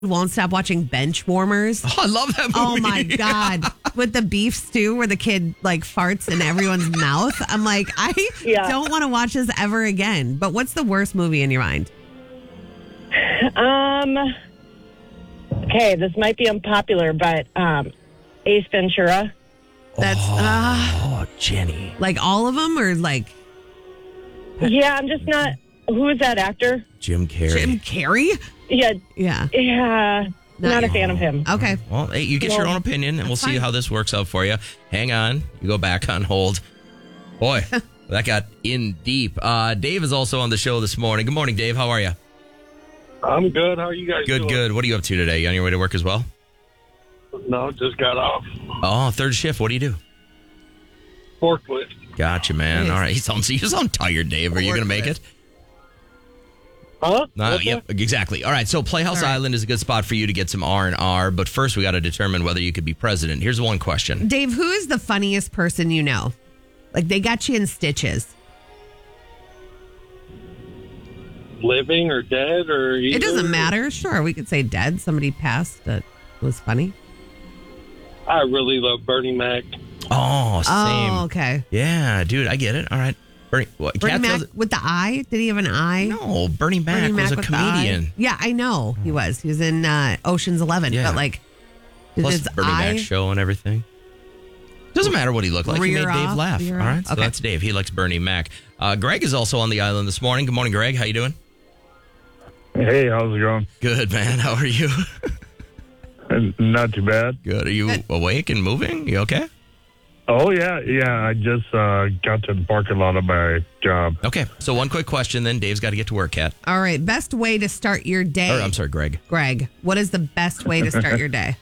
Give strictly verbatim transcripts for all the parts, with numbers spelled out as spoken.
won't stop watching Bench Warmers. Oh, I love that movie. Oh my God. With the beef stew where the kid like farts in everyone's mouth. I'm like, I Yeah. don't want to watch this ever again. But what's the worst movie in your mind? Um. Okay, this might be unpopular, but um, Ace Ventura. That's uh, Oh, Jenny. like all of them or like Yeah, I'm just not. Who is that actor? Jim Carrey. Jim Carrey? Yeah, Yeah. yeah. Not, Not a fan of him. Okay. Well, hey, you get your own opinion, and we'll see fine. how this works out for you. Hang on. You go back on hold. Boy, that got in deep. Uh, Dave is also on the show this morning. Good morning, Dave. How are you? I'm good. How are you guys Good, doing? good. What are you up to today? You on your way to work as well? No, just got off. Oh, third shift. What do you do? Forklift. Gotcha, man. Nice. All right. You sound, you sound tired, Dave. Are you going to make it? Huh? No, What's yep, exactly. All right, so Playhouse All right. Island is a good spot for you to get some R and R, but first we got to determine whether you could be president. Here's one question. Dave, who is the funniest person you know? Like they got you in stitches. that? Living or dead or either? It doesn't matter. Sure, we could say dead. Somebody passed that was funny. I really love Bernie Mac. Oh, same. Oh, okay. Yeah, dude, I get it. All right. Bernie, what, Bernie Kat Mac feels- with the eye? Did he have an eye? No, Bernie Mac Bernie was a with the eye? comedian. Yeah, I know he was. He was in uh, Ocean's Eleven. Yeah. But like, did Plus his Bernie eye? Mac show and everything. Doesn't matter what he looked like. He made Rear Dave off, laugh. rear All off. right, so Okay. that's Dave. He likes Bernie Mac. Uh, Greg is also on the island this morning. Good morning, Greg. How you doing? Hey, how's it going? Good, man. How are you? Not too bad. Good. Are you awake and moving? You okay? Oh, yeah, yeah. I just uh, got to the parking lot of my job. Okay. So one quick question, then Dave's got to get to work, Kat. All right, best way to start your day. Or, I'm sorry, Greg. Greg, what is the best way to start your day?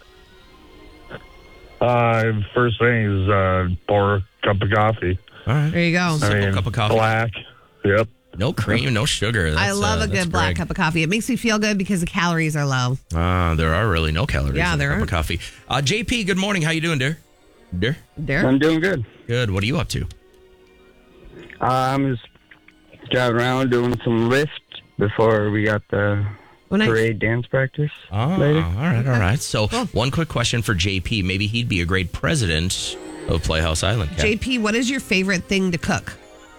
Uh, first thing is uh, pour a cup of coffee. All right. There you go. Simple I mean, cup of coffee. black. Yep. No cream, no sugar. That's, I love uh, a that's good black Greg. cup of coffee. It makes me feel good because the calories are low. Ah, there are really no calories Yeah, in a there cup aren't. of coffee. Uh, J P, good morning. How you doing, dear? Dear? There. I'm doing good. Good. What are you up to? Uh, I'm just driving around doing some lift before we got the Oh, nice. parade dance practice Oh, later. all right, all right. So Cool. one quick question for J P. Maybe he'd be a great president of Playhouse Island. Kat. J P, what is your favorite thing to cook?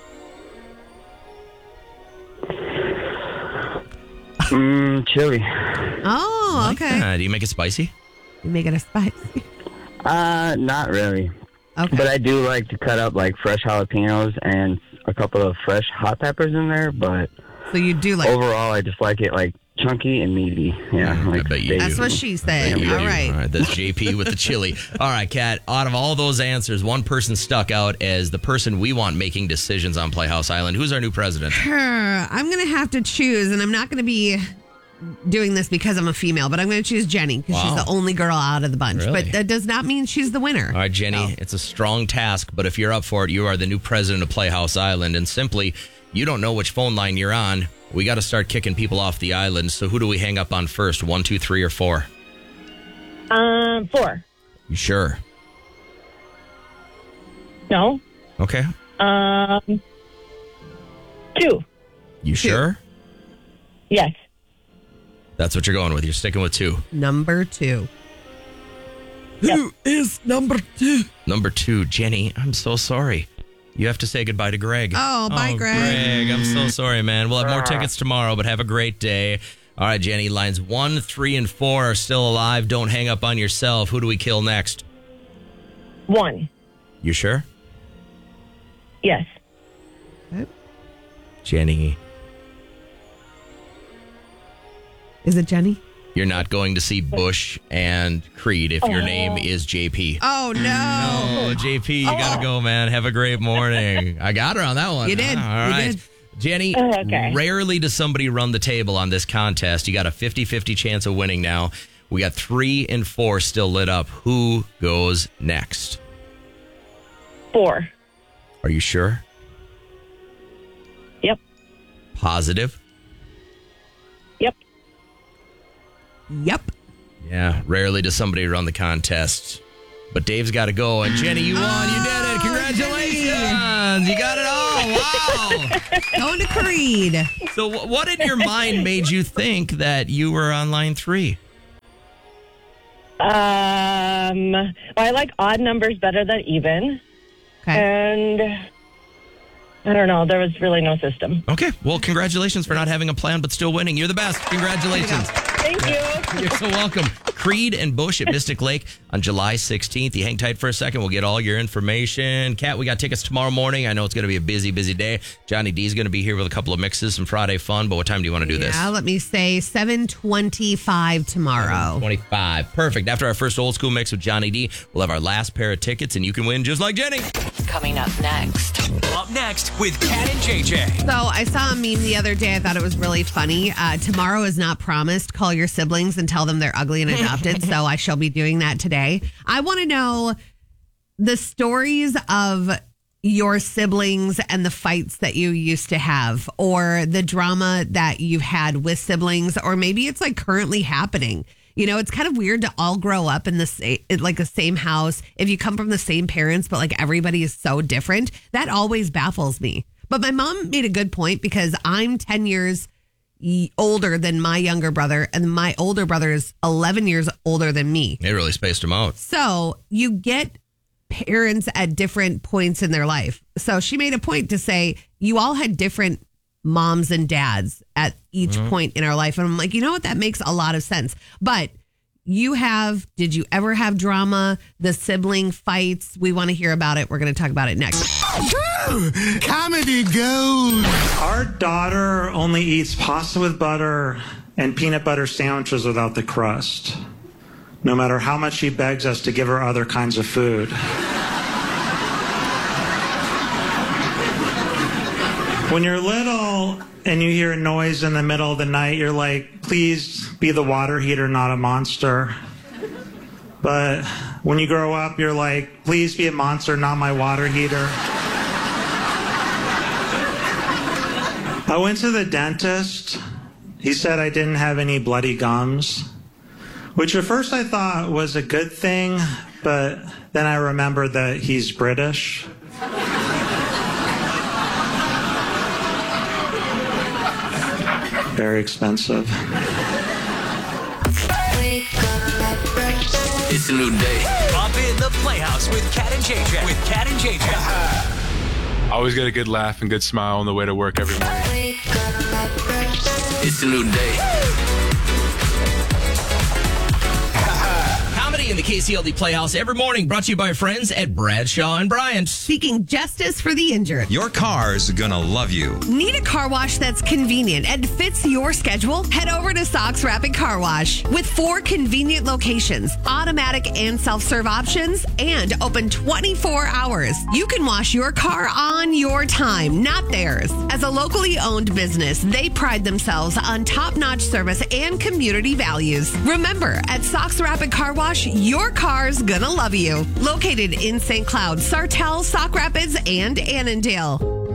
Mm, chili. Oh, Like okay. that. Do you make it spicy? You make it a spicy. Uh, not really. Okay. But I do like to cut up like fresh jalapenos and a couple of fresh hot peppers in there. But So you do like. overall, I just like it like chunky and meaty. Yeah, Mm, I like bet you steak. That's what she said. You All do. right. All right. That's J P with the chili. All right, Kat. Out of all those answers, one person stuck out as the person we want making decisions on Playhouse Island. Who's our new president? I'm going to have to choose, and I'm not going to be doing this because I'm a female, but I'm going to choose Jenny because Wow. she's the only girl out of the bunch. Really? But that does not mean she's the winner. All right, Jenny, it's a strong task, but if you're up for it, you are the new president of Playhouse Island. And simply, you don't know which phone line you're on. We got to start kicking people off the island. So who do we hang up on first? One, two, three, or four? Um, four. You sure? No. Okay. Um, two. You sure? Yes. That's what you're going with. You're sticking with two. Number two. Who is number two? Number two, Jenny. I'm so sorry. You have to say goodbye to Greg. Oh, bye, Greg. Greg, I'm so sorry, man. We'll have more tickets tomorrow, but have a great day. All right, Jenny. Lines one, three, and four are still alive. Don't hang up on yourself. Who do we kill next? One. You sure? Yes. Jenny, Is it Jenny? you're not going to see Bush and Creed if your name is J P. Oh, no. Oh, J P, you gotta go, man. Have a great morning. I got her on that one. You did. All You right. did. Jenny, Oh, okay. rarely does somebody run the table on this contest. You got a fifty-fifty chance of winning now. We got three and four still lit up. Who goes next? Four. Are you sure? Yep. Positive? Yep. Yep. Yeah, rarely does somebody run the contest. But Dave's got to go. And Jenny, you won. You did it. Congratulations. You got it all. Wow. Going to Creed. So wh- what in your mind made you think that you were on line three? Um, well, I like odd numbers better than even. Okay. And I don't know. There was really no system. Okay. Well, congratulations for not having a plan but still winning. You're the best. Congratulations. Thank you. You're so welcome. Creed and Bush at Mystic Lake on July sixteenth. You hang tight for a second. We'll get all your information. Kat, we got tickets tomorrow morning. I know it's going to be a busy, busy day. Johnny D's going to be here with a couple of mixes, some Friday fun. But what time do you want to do this? Yeah, let me say seven twenty-five tomorrow. twenty-five. Perfect. After our first old school mix with Johnny D, we'll have our last pair of tickets, and you can win just like Jenny. Coming up next. Up next with Kat and J J. So I saw a meme the other day. I thought it was really funny. Uh, tomorrow is not promised. Call your siblings and tell them they're ugly and adopted. So I shall be doing that today. I want to know the stories of your siblings and the fights that you used to have, or the drama that you've had with siblings, or maybe it's like currently happening. You know, it's kind of weird to all grow up in the same, like the same house. If you come from the same parents, but like everybody is so different, that always baffles me. But my mom made a good point, because I'm ten years older than my younger brother, and my older brother is eleven years older than me. They really spaced them out. So you get parents at different points in their life. So she made a point to say, you all had different moms and dads at each mm-hmm. point in our life. And I'm like, you know what? That makes a lot of sense. But you have, did you ever have drama, the sibling fights? We want to hear about it. We're going to talk about it next. Comedy gold. Our daughter only eats pasta with butter and peanut butter sandwiches without the crust, no matter how much she begs us to give her other kinds of food. When you're little and you hear a noise in the middle of the night, you're like, please be the water heater, not a monster. But when you grow up, you're like, please be a monster, not my water heater. I went to the dentist. He said I didn't have any bloody gums, which at first I thought was a good thing, but then I remembered that he's British. Very expensive. It's a new day. Up in the Playhouse with Kat and J J. With Kat and J J. Always get a good laugh and good smile on the way to work every morning. It's a new day. In the K C L D Playhouse every morning, brought to you by our friends at Bradshaw and Bryant. Seeking justice for the injured. Your car's gonna love you. Need a car wash that's convenient and fits your schedule? Head over to Sox Rapid Car Wash. With four convenient locations, automatic and self-serve options, and open twenty-four hours. You can wash your car on your time, not theirs. As a locally owned business, they pride themselves on top-notch service and community values. Remember, at Sox Rapid Car Wash, your car's gonna love you. Located in Saint Cloud, Sartell, Sauk Rapids, and Annandale.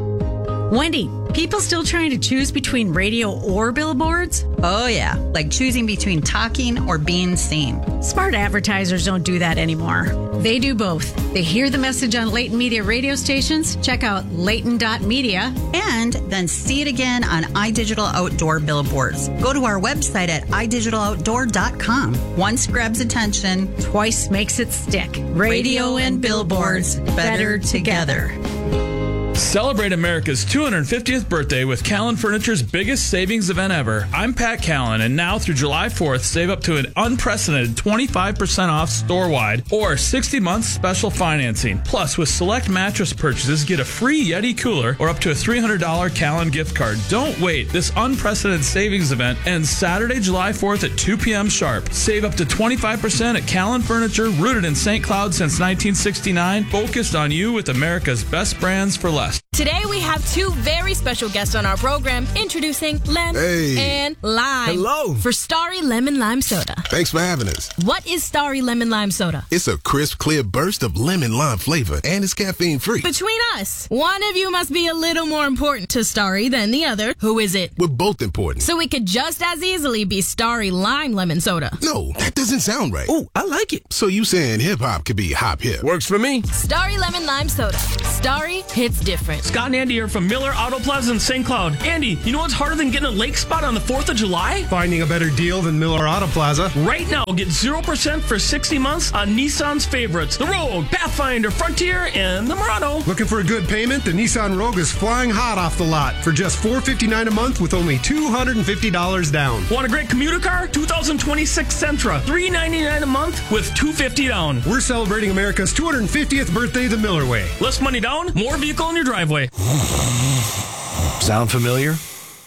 Wendy, people still trying to choose between radio or billboards? Oh, yeah. Like choosing between talking or being seen. Smart advertisers don't do that anymore. They do both. They hear the message on Leighton Media radio stations, check out leighton dot media, and then see it again on iDigital Outdoor billboards. Go to our website at i digital outdoor dot com. Once grabs attention, twice makes it stick. Radio, radio and billboards, better, better together. Celebrate America's two hundred fiftieth birthday with Callan Furniture's biggest savings event ever. I'm Pat Callan, and now through July fourth, save up to an unprecedented twenty-five percent off store-wide or sixty months special financing. Plus, with select mattress purchases, get a free Yeti cooler or up to a three hundred dollars Callan gift card. Don't wait. This unprecedented savings event ends Saturday, July fourth at two p.m. sharp. Save up to twenty-five percent at Callan Furniture, rooted in Saint Cloud since nineteen sixty-nine, focused on you with America's best brands for less. Today we have two very special guests on our program, introducing Lem hey. and Lime. Hello. For Starry Lemon Lime Soda. Thanks for having us. What is Starry Lemon Lime Soda? It's a crisp, clear burst of lemon lime flavor, and it's caffeine free. Between us, one of you must be a little more important to Starry than the other. Who is it? We're both important. So we could just as easily be Starry Lime Lemon Soda. No, that doesn't sound right. Oh, I like it. So you saying hip hop could be hop hip? Works for me. Starry Lemon Lime Soda. Starry hits different. Scott and Andy are from Miller Auto Plaza in Saint Cloud. Andy, you know what's harder than getting a lake spot on the fourth of July? Finding a better deal than Miller Auto Plaza. Right now, get zero percent for sixty months on Nissan's favorites. The Rogue, Pathfinder, Frontier, and the Murano. Looking for a good payment? The Nissan Rogue is flying hot off the lot for just four hundred fifty-nine dollars a month with only two hundred fifty dollars down. Want a great commuter car? two thousand twenty-six Sentra, three hundred ninety-nine dollars a month with two hundred fifty dollars down. We're celebrating America's two hundred fiftieth birthday the Miller way. Less money down, more vehicle in your driveway. Sound familiar?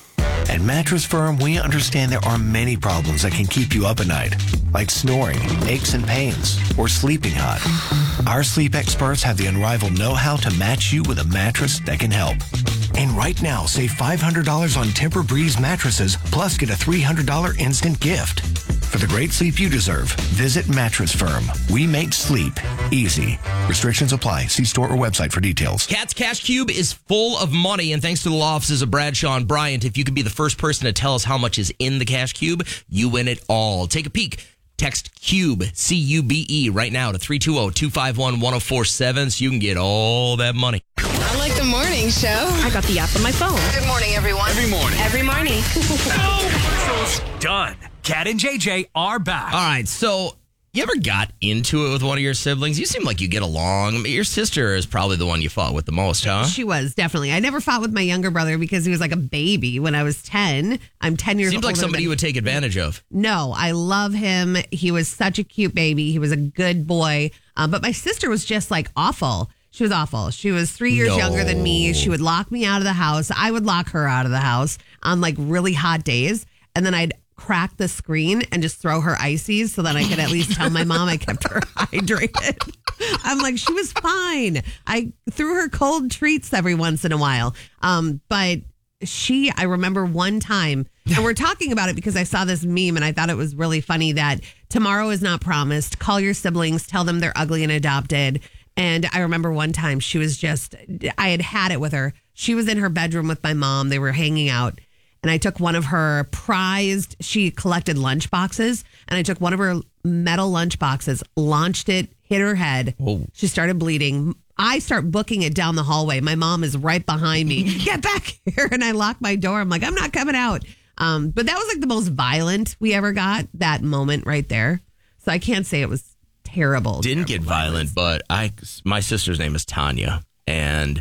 At Mattress Firm, we understand there are many problems that can keep you up at night, like snoring, aches and pains, or sleeping hot. Our sleep experts have the unrivaled know-how to match you with a mattress that can help. And right now, save five hundred dollars on Tempur-Breeze mattresses, plus get a three hundred dollars instant gift. For the great sleep you deserve, visit Mattress Firm. We make sleep easy. Restrictions apply. See store or website for details. Cat's Cash Cube is full of money, and thanks to the law offices of Bradshaw and Bryant, if you can be the first person to tell us how much is in the Cash Cube, you win it all. Take a peek. Text CUBE, C U B E, right now to three two zero, two five one, one zero four seven so you can get all that money. I like the morning show. I got the app on my phone. Good morning, everyone. Every morning. Every morning. Commercials done. Cat and J J are back. All right, so you ever got into it with one of your siblings? You seem like you get along. I mean, your sister is probably the one you fought with the most, huh? She was, definitely. I never fought with my younger brother because he was like a baby when I was ten. I'm ten years old. Seems like somebody you would take advantage of. No, I love him. He was such a cute baby. He was a good boy. Um, but my sister was just like awful. She was awful. She was three years No. younger than me. She would lock me out of the house. I would lock her out of the house on like really hot days. And then I'd crack the screen and just throw her ices so that I could at least tell my mom I kept her hydrated. I'm like, she was fine. I threw her cold treats every once in a while. Um, but she, I remember one time, and we're talking about it because I saw this meme and I thought it was really funny that tomorrow is not promised. Call your siblings, tell them they're ugly and adopted. And I remember one time she was just, I had had it with her. She was in her bedroom with my mom. They were hanging out. And I took one of her prized, she collected lunch boxes, and I took one of her metal lunch boxes, launched it, hit her head. Whoa. She started bleeding. I start booking it down the hallway. My mom is right behind me. Get back here. And I lock my door. I'm like, I'm not coming out. Um, but that was like the most violent we ever got, that moment right there. So I can't say it was terrible. Didn't terrible get violent, but I, my sister's name is Tanya. And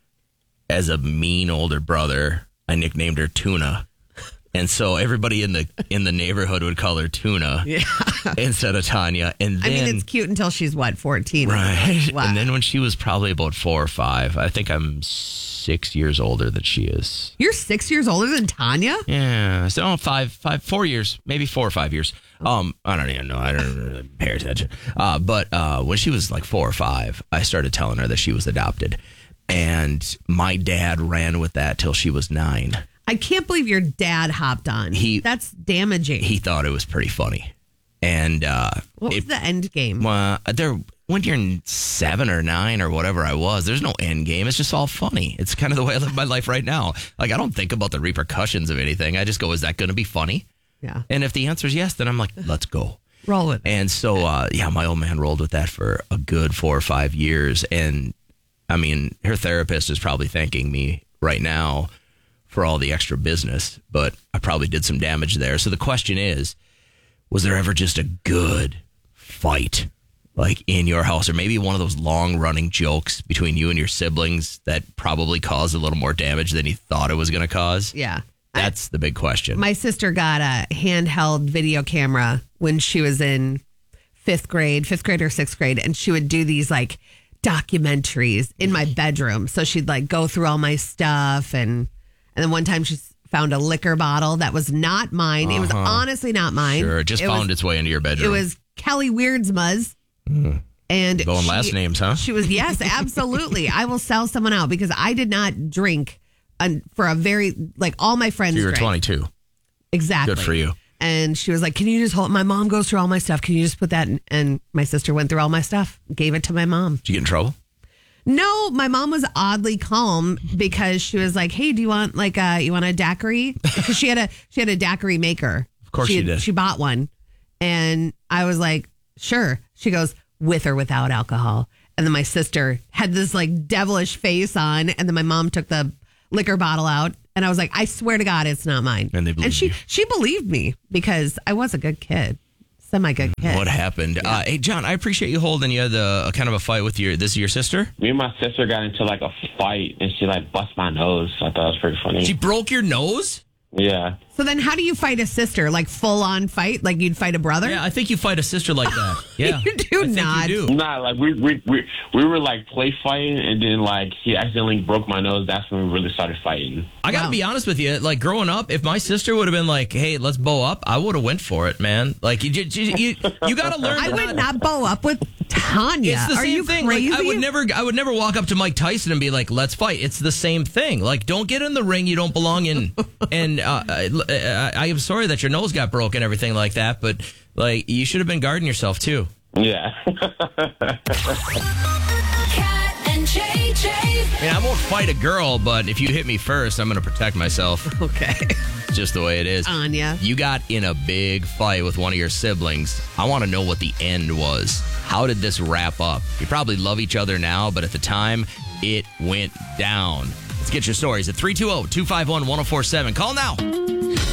as a mean older brother, I nicknamed her Tuna. And so everybody in the in the neighborhood would call her Tuna Yeah. instead of Tanya. And then, I mean, it's cute until she's what, fourteen? right. Wow. And then when she was probably about four or five, I think I'm six years older than she is. You're six years older than Tanya? Yeah, so five, five, four years, maybe four or five years. Um, I don't even know. I don't really pay attention. Uh, but uh, when she was like four or five, I started telling her that she was adopted, and my dad ran with that till she was nine. I can't believe your dad hopped on. He That's damaging. He thought it was pretty funny, and uh, what was it, the end game? uh, there when you're in seven or nine or whatever I was, there's no end game. It's just all funny. It's kind of the way I live my life right now. Like, I don't think about the repercussions of anything. I just go, is that going to be funny? Yeah. And if the answer is yes, then I'm like, let's go. Roll with it. And so, uh, yeah, my old man rolled with that for a good four or five years. And I mean, her therapist is probably thanking me right now for all the extra business, but I probably did some damage there. So the question is, was there ever just a good fight like in your house, or maybe one of those long running jokes between you and your siblings that probably caused a little more damage than you thought it was going to cause? Yeah. That's the big question. My sister got a handheld video camera when she was in fifth grade, fifth grade or sixth grade, and she would do these like documentaries in my bedroom. So she'd like go through all my stuff, and and then one time she found a liquor bottle that was not mine. Uh-huh. It was honestly not mine. Sure, it just it found was, its way into your bedroom. It was Kelly Weirdsma's. Mm. And going she, last names, huh? She was, yes, absolutely. I will sell someone out because I did not drink un, for a very, like all my friends So you were drank. twenty-two. Exactly. Good for you. And she was like, can you just hold, my mom goes through all my stuff. Can you just put that in? And my sister went through all my stuff, gave it to my mom. Did you get in trouble? No, my mom was oddly calm because she was like, hey, do you want like a, you want a daiquiri? Because she had a, she had a daiquiri maker. Of course she she had- did. She bought one. And I was like, sure. She goes, with or without alcohol. And then my sister had this like devilish face on. And then my mom took the liquor bottle out. And I was like, I swear to God, it's not mine. And they believed And she, you. she believed me because I was a good kid. Semi good kid. What happened? Yeah. Uh, hey, John, I appreciate you holding. You had the, a kind of a fight with your, this is your sister? Me and my sister got into like a fight and she like bust my nose. I thought it was pretty funny. She broke your nose? Yeah. So then how do you fight a sister? Like full on fight? Like you'd fight a brother? Yeah, I think you fight a sister like that. Yeah. You do I not. You do. Nah, like we, we we we were like play fighting and then like he accidentally broke my nose. That's when we really started fighting. I got to wow. be honest with you. Like growing up, if my sister would have been like, hey, let's bow up, I would have went for it, man. Like you you, you, you got to learn. I to would not, not bow up with Tanya. It's the Are same you thing. crazy? Like, I would never I would never walk up to Mike Tyson and be like, let's fight. It's the same thing. Like don't get in the ring you don't belong in. And uh, I, I am sorry that your nose got broke and everything like that, but like you should have been guarding yourself too. Yeah. Cat and J J. I mean, I won't fight a girl, but if you hit me first, I'm going to protect myself. Okay. Just the way it is. Anya. You got in a big fight with one of your siblings. I want to know what the end was. How did this wrap up? You probably love each other now, but at the time, it went down. Let's get your stories at three two zero, two five one, one zero four seven. Call now.